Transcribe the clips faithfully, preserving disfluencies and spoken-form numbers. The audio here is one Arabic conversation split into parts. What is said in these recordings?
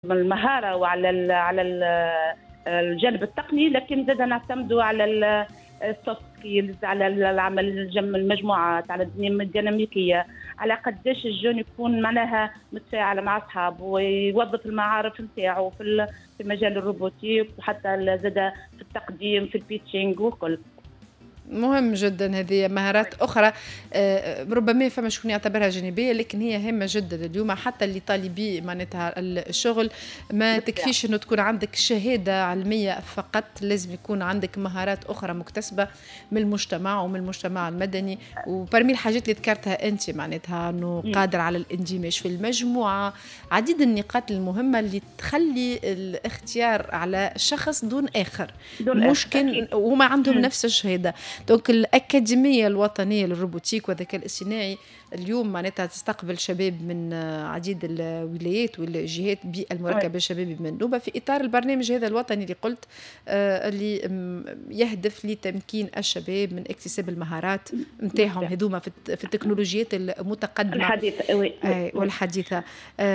المهارة وعلى ال على ال الجانب التقني، لكن زاد نعتمدوا على السوفت سكيلز، على العمل الجم المجموعات، على الديناميكية، على قداش الجون يكون معناها متفاعل مع أصحابه ويوظف المعارف نتاعو في في مجال الروبوتيك، وحتى زاد في التقديم في البيتشينج وكل. مهم جدا، هذه مهارات أخرى ربما فما شكون يعتبرها جانبية، لكن هي هامة جدا اليوم. حتى اللي طالبي معناتها الشغل ما تكفيش أنه تكون عندك شهادة علمية فقط، لازم يكون عندك مهارات أخرى مكتسبة من المجتمع ومن المجتمع المدني. وبرمي الحاجات اللي ذكرتها أنت معناتها أنه قادر على الاندماج في المجموعة، عديد النقاط المهمة اللي تخلي الاختيار على شخص دون آخر دون مشكل وما عندهم مم. نفس الشهادة. دونك الأكاديمية الوطنية للروبوتيك والذكاء الاصطناعي اليوم معناتها تستقبل شباب من عديد الولايات والجهات بالمركبة الشبابي بمندوبة في إطار البرنامج هذا الوطني اللي قلت آه اللي يهدف لتمكين الشباب من اكتساب المهارات متاعهم هذوما في التكنولوجيات المتقدمة الحديثة آه والحديثة.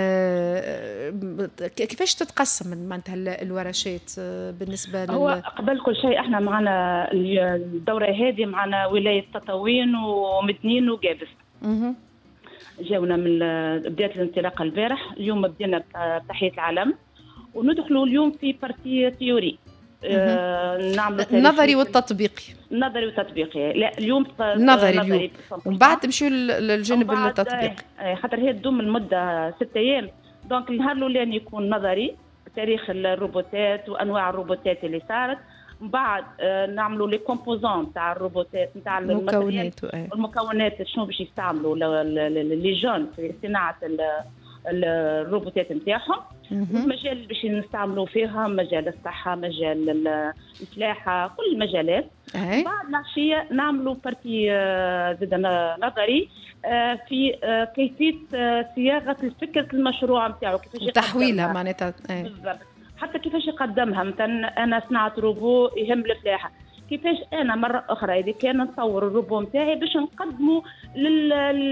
آه كيفاش تتقسم معناتها الورشات آه بالنسبة لل... هو قبل كل شيء احنا معنا الدورة هذه معنا ولاية تطاوين ومدنين وجابس. اها جاونا من بداية الانطلاقة البارح. اليوم بدينا بتحية العلم وندخلوا اليوم في بارتي تيوري آه نعمل النظري والتطبيقي. النظري والتطبيقي لا اليوم النظري اليوم ومن بعد تمشيو للجانب التطبيقي خاطر هي تدوم المدة ستة أيام. دونك النهار الأولاني يكون نظري تاريخ الروبوتات وأنواع الروبوتات اللي صارت، من بعد نعملوا لي كومبوزون تاع الروبوتات نتاع المكونات المكونات شنو باش يستعملوا لي جون في صناعه الروبوتات نتاعهم، والمجال اللي باش نستعملوا فيها مجال الصحه، مجال الفلاحه، كل المجالات. بعد العشيه نعملوا بارتي زاد نظري في كيفيه صياغه الفكره المشروع نتاعو، كيفاش تحويلها معناتها بالضبط، حتى كيفاش يقدمها. مثلا انا صنعت روبو يهم الفلاحه، كيفاش انا مره اخرى اذا كان نصور الروبو نتاعي باش نقدمه لل...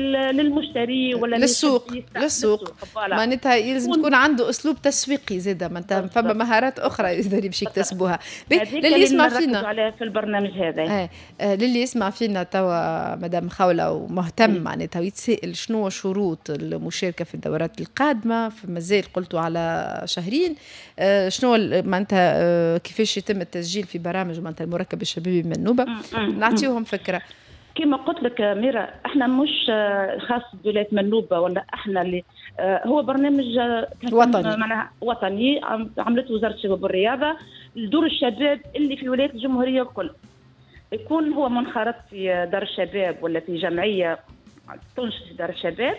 للمشتري ولا للسوق للسوق معناتها يلزم تكون عنده اسلوب تسويقي زاده. معناتها فما مهارات اخرى يقدر باش يكتسبوها. للي يسمع فينا في البرنامج هذا آه. آه. للي يسمع فينا توا مدام خوله ومهتم معناتها ويتسائل شنو شروط المشاركه في الدورات القادمه، في مازال قلتوا على شهرين، آه شنو معناتها آه كيفاش يتم التسجيل في برامج معناتها المركب الشبابي من النوبة، نعطيهم فكرة. كما قلت لك ميرا احنا مش خاص بولاية منوبة ولا احنا اللي هو برنامج وطني معناها وطني عملته وزارة الشباب والرياضة لدور الشباب اللي في ولاية الجمهورية الكل. يكون هو منخرط في دار الشباب ولا في جمعية تنشط في دار الشباب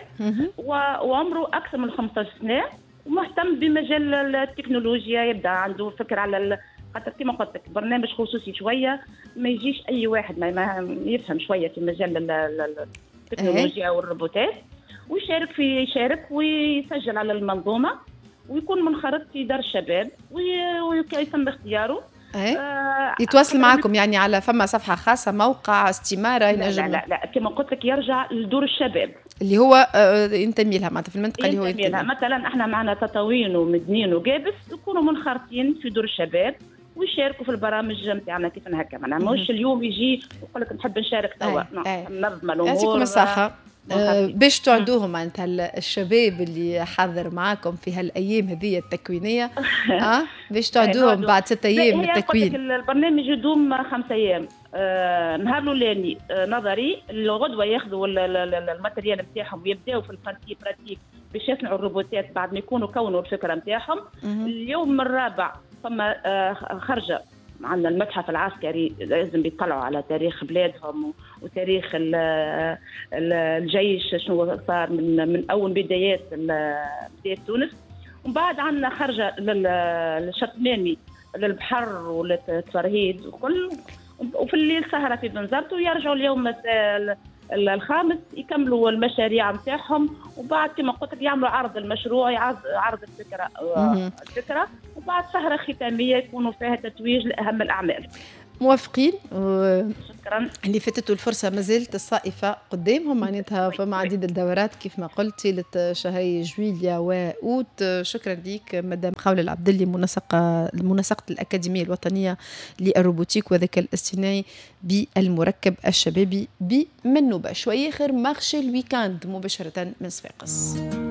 وعمره أكثر من خمسة عشر سنة ومهتم بمجال التكنولوجيا، يبدأ عنده فكرة على خاطر كما قلت لك برنامج خصوصي شويه، ما يجيش اي واحد ما يفهم شويه في مجال التكنولوجيا والروبوتات ويشارك في يشارك ويسجل على المنظومه ويكون منخرط في دار الشباب ويتم اختياره. آه يتواصل معكم يعني على فما صفحه خاصه، موقع، استماره؟ لا لا لا, لا. كما قلت لك يرجع لدور الشباب اللي هو ينتمي لها معناتها في المنطقه اللي هو ينتمي لها. مثلا احنا معنا تطاوين ومدنين وجابس يكونوا منخرطين في دور الشباب ويشاركوا في البرامج نتاعنا كيف هكا. معناها مش اليوم يجي ويقول لك نحب نشارك توا، ننظم الامور. يعطيكم الصحه. أه باش تعدوهم معناتها الشباب اللي حاضر معاكم في هالايام هذه التكوينيه اه باش تعدوهم بعد ستة ايام من التكوين. البرنامج يدوم خمسة ايام. آه نهار الاولاني آه نظري، الغدوه ياخذوا الماتريال نتاعهم ويبداو في البارتي براتيك باش يصنعوا الروبوتات بعد ما يكونوا كونوا الفكره نتاعهم. اليوم الرابع ثم آه خرجه عندنا المتحف العسكري، لازم بيطلعوا على تاريخ بلادهم وتاريخ الجيش شنو صار من من اول بدايات بدايه تونس. ومن بعد عندنا خرجه للشطماني للبحر وللتفرهيد وكل، وفي الليل سهره في بنزرت، ويرجعوا اليوم الخامس يكملوا المشاريع نتاعهم. وبعد كما قلت لك يعملوا عرض المشروع، عرض الفكره الفكره وبعد سهره ختاميه يكونوا فيها تتويج لاهم الاعمال. موافقين. و... شكرا. اللي فاتته الفرصة ما زالت الصائفة قدامهم، معناتها فما عديد الدورات كيف ما قلتي لشهري جويليا وأوت. شكرا ليك مدام خولة العبدلي، منسقة منسقة الأكاديمية الوطنية للروبوتيك والذكاء الاصطناعي بالمركب الشبابي بمنوبة. شوية آخر مارشي الويكاند مباشرة من صفاقس.